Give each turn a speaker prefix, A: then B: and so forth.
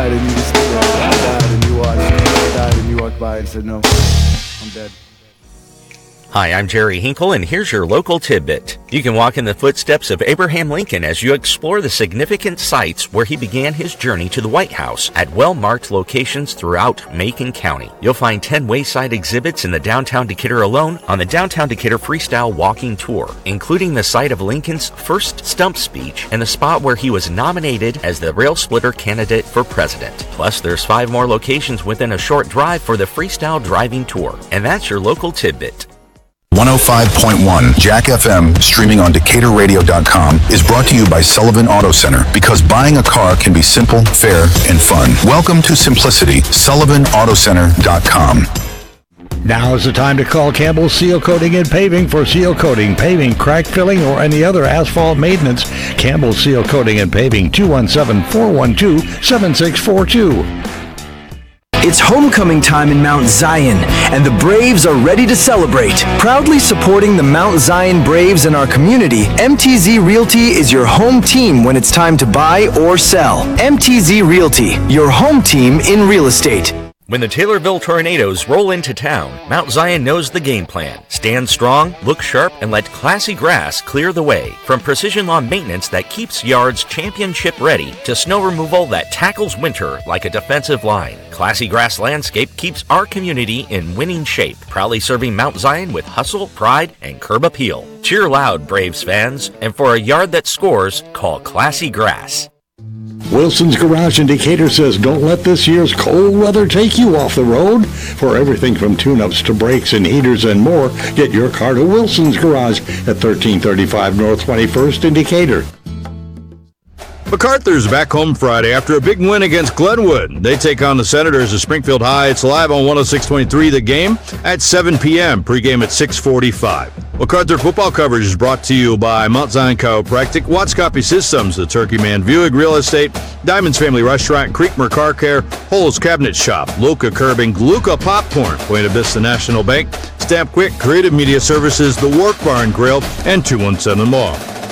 A: died and you just stood there. I died and you watched. I died and you walked by and said, no, I'm dead.
B: Hi, I'm Jerry Hinkle, and here's your local tidbit. You can walk in the footsteps of Abraham Lincoln as you explore the significant sites where he began his journey to the White House at well-marked locations throughout Macon County. You'll find 10 wayside exhibits in the downtown Decatur alone on the Downtown Decatur Freestyle Walking Tour, including the site of Lincoln's first stump speech and the spot where he was nominated as the rail splitter candidate for president. Plus, there's 5 more locations within a short drive for the Freestyle Driving Tour. And that's your local tidbit.
C: 105.1 Jack FM, streaming on DecaturRadio.com, is brought to you by Sullivan Auto Center, because buying a car can be simple, fair, and fun. Welcome to simplicity. SullivanAutoCenter.com.
D: Now is the time to call Campbell Seal Coating and Paving for seal coating, paving, crack filling, or any other asphalt maintenance. Campbell Seal Coating and Paving, 217-412-7642.
E: It's homecoming time in Mount Zion, and the Braves are ready to celebrate. Proudly supporting the Mount Zion Braves in our community, MTZ Realty is your home team when it's time to buy or sell. MTZ Realty, your home team in real estate.
B: When the Taylorville Tornadoes roll into town, Mount Zion knows the game plan. Stand strong, look sharp, and let Classy Grass clear the way. From precision lawn maintenance that keeps yards championship ready to snow removal that tackles winter like a defensive line, Classy Grass Landscape keeps our community in winning shape. Proudly serving Mount Zion with hustle, pride, and curb appeal. Cheer loud, Braves fans, and for a yard that scores, call Classy Grass.
D: Wilson's Garage in Decatur says, don't let this year's cold weather take you off the road. For everything from tune-ups to brakes and heaters and more, get your car to Wilson's Garage at 1335 North 21st in Decatur.
F: MacArthur's back home Friday after a big win against Glenwood. They take on the Senators of Springfield High. It's live on 106.3 The Game at 7 p.m. Pregame at 6:45. MacArthur football coverage is brought to you by Mount Zion Chiropractic, Watscopy Systems, the Turkey Man Buick Real Estate, Diamonds Family Restaurant, Creekmer Car Care, Holes Cabinet Shop, Luca Curbing, Luca Popcorn, Buena Vista National Bank, Stamp Quick, Creative Media Services, The Work Bar and Grill, and 217 Mall.